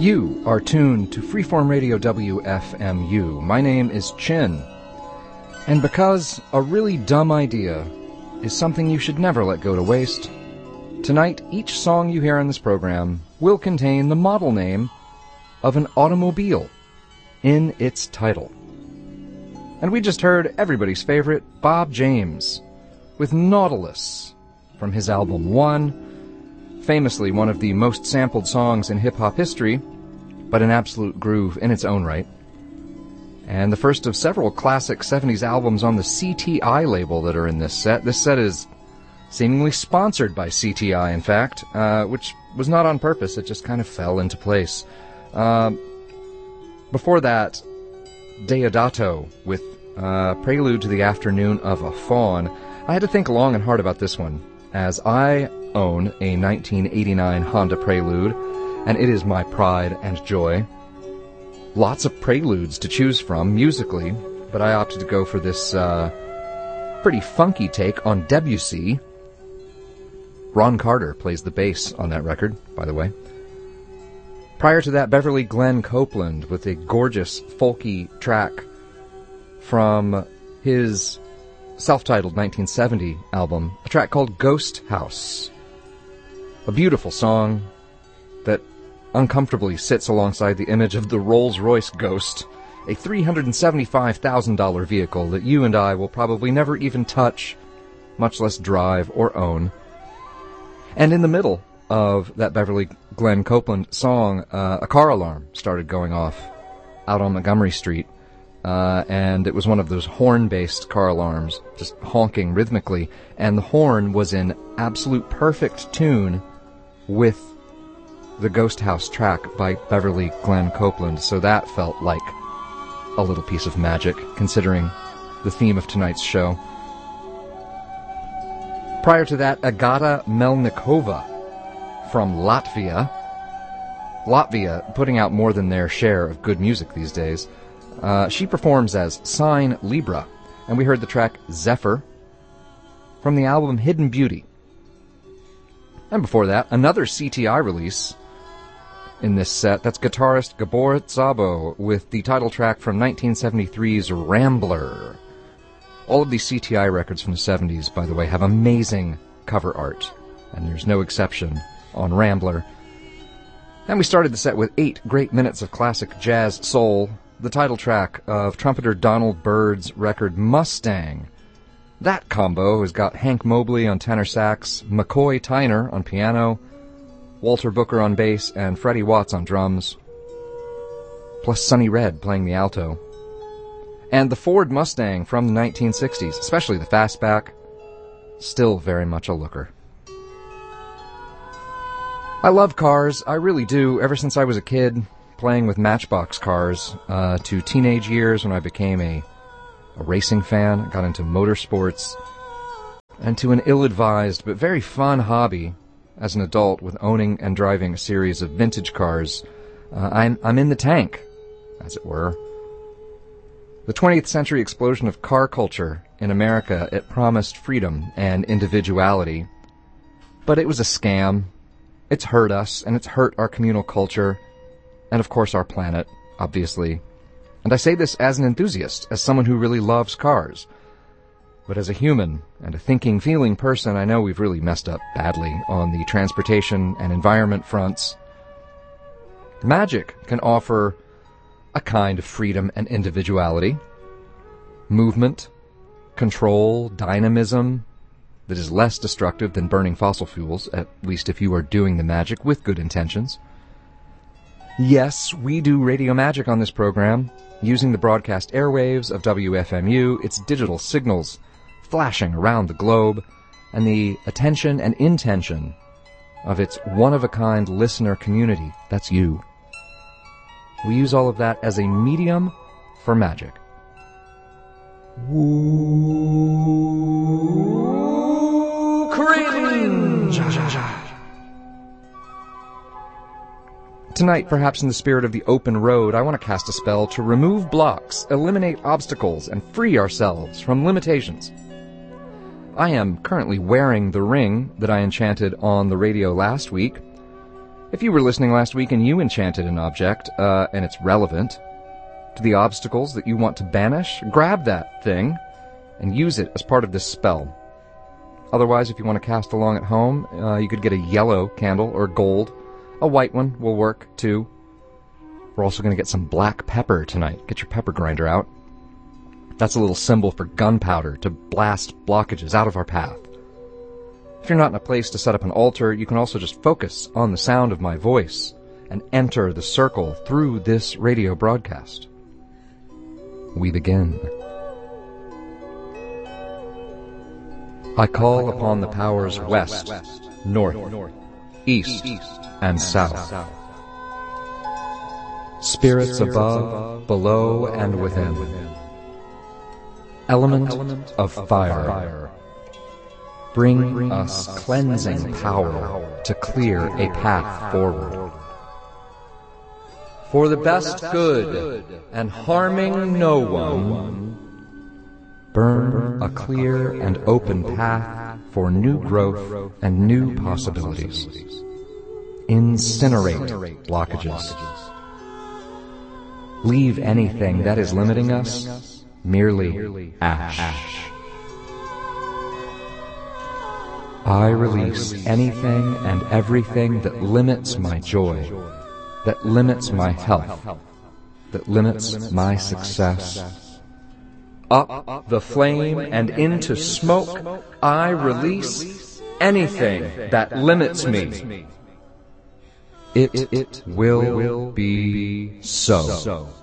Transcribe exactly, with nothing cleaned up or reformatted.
You are tuned to Freeform Radio W F M U. My name is Chin. And because a really dumb idea is something you should never let go to waste, tonight each song you hear on this program will contain the model name of an automobile in its title. And we just heard everybody's favorite Bob James with Nautilus from his album One, famously one of the most sampled songs in hip-hop history, but an absolute groove in its own right. And the first of several classic seventies albums on the C T I label that are in this set. This set is seemingly sponsored by C T I, in fact, uh, which was not on purpose. It just kind of fell into place. Uh, before that, Deodato with uh, Prelude to the Afternoon of a Faun. I had to think long and hard about this one, as I own a nineteen eighty-nine Honda Prelude, and it is my pride and joy. Lots of preludes to choose from musically, but I opted to go for this uh, pretty funky take on Debussy. Ron Carter plays the bass on that record, by the way. Prior to that, Beverly Glenn Copeland with a gorgeous folky track from his self-titled nineteen seventy album, a track called Ghost House. A beautiful song that uncomfortably sits alongside the image of the Rolls-Royce Ghost, a three hundred seventy-five thousand dollars vehicle that you and I will probably never even touch, much less drive or own. And in the middle of that Beverly Glenn Copeland song, uh, a car alarm started going off out on Montgomery Street, uh, and it was one of those horn-based car alarms, just honking rhythmically, and the horn was in absolute perfect tune with the Ghost House track by Beverly Glenn Copeland, so that felt like a little piece of magic, considering the theme of tonight's show. Prior to that, Agata Melnikova from Latvia. Latvia putting out more than their share of good music these days. Uh, she performs as Sign Libra, and we heard the track Zephyr from the album Hidden Beauty. And before that, another C T I release in this set. That's guitarist Gabor Szabo with the title track from nineteen seventy-three's Rambler. All of these C T I records from the seventies, by the way, have amazing cover art, and there's no exception on Rambler. And we started the set with eight great minutes of classic jazz soul, the title track of trumpeter Donald Byrd's record Mustang. That combo has got Hank Mobley on tenor sax, McCoy Tyner on piano, Walter Booker on bass, and Freddie Watts on drums, plus Sonny Red playing the alto. And the Ford Mustang from the nineteen sixties, especially the fastback, still very much a looker. I love cars, I really do, ever since I was a kid, playing with Matchbox cars, uh, to teenage years when I became a, a racing fan, got into motorsports, and to an ill-advised but very fun hobby as an adult with owning and driving a series of vintage cars. Uh, I'm, I'm in the tank, as it were. The twentieth century explosion of car culture in America, it promised freedom and individuality, but it was a scam. It's hurt us, and it's hurt our communal culture, and of course our planet, obviously. And I say this as an enthusiast, as someone who really loves cars. But as a human and a thinking, feeling person, I know we've really messed up badly on the transportation and environment fronts. Magic can offer a kind of freedom and individuality, movement, control, dynamism that is less destructive than burning fossil fuels, at least if you are doing the magic with good intentions. Yes, we do radio magic on this program, using the broadcast airwaves of W F M U, its digital signals flashing around the globe, and the attention and intention of its one-of-a-kind listener community. That's you. We use all of that as a medium for magic. Woo, cringe! Tonight, perhaps in the spirit of the open road, I want to cast a spell to remove blocks, eliminate obstacles, and free ourselves from limitations. I am currently wearing the ring that I enchanted on the radio last week, If you were listening last week and you enchanted an object, uh, and it's relevant to the obstacles that you want to banish, grab that thing and use it as part of this spell. Otherwise, if you want to cast along at home, uh, you could get a yellow candle or gold. A white one will work, too. We're also going to get some black pepper tonight. Get your pepper grinder out. That's a little symbol for gunpowder to blast blockages out of our path. If you're not in a place to set up an altar, you can also just focus on the sound of my voice and enter the circle through this radio broadcast. We begin. I call upon the powers west, north, east, and south. Spirits above, below, and within. Element of fire. Bring us cleansing power to clear a path forward. For the best good and harming no one, burn a clear and open path for new growth and new possibilities. Incinerate blockages. Leave anything that is limiting us merely ash. I release anything and everything that limits my joy, that limits my health, that limits my success. Up the flame and into smoke, I release anything that limits me. It, it will be so.